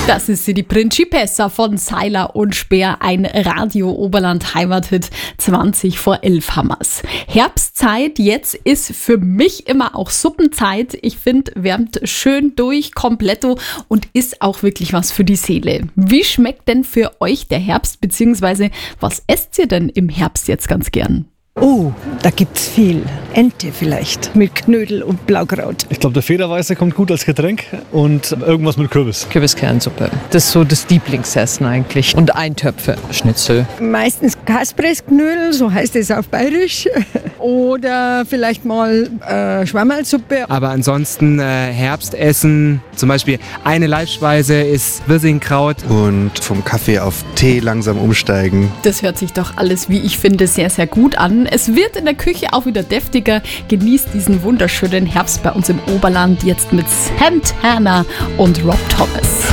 Das ist sie, die Principessa von Seiler und Speer, ein Radio-Oberland-Heimathit. 20 vor 11 Hammers. Herbstzeit, jetzt ist für mich immer auch Suppenzeit. Ich finde, wärmt schön durch, kompletto und ist auch wirklich was für die Seele. Wie schmeckt denn für euch der Herbst, beziehungsweise was esst ihr denn im Herbst jetzt ganz gern? Oh, da gibt's viel. Ente vielleicht mit Knödel und Blaukraut. Ich glaube, der Federweißer kommt gut als Getränk und irgendwas mit Kürbis. Kürbiskernsuppe. Das ist so das Lieblingsessen eigentlich. Und Eintöpfe. Schnitzel. Meistens Kaspressknödel, so heißt es auf Bayerisch. Oder vielleicht mal Schwammerlsuppe. Aber ansonsten Herbstessen. Zum Beispiel eine Leibspeise ist Wirsingkraut. Und vom Kaffee auf Tee langsam umsteigen. Das hört sich doch alles, wie ich finde, sehr, sehr gut an. Es wird in der Küche auch wieder deftiger. Genießt diesen wunderschönen Herbst bei uns im Oberland jetzt mit Santana und Rob Thomas.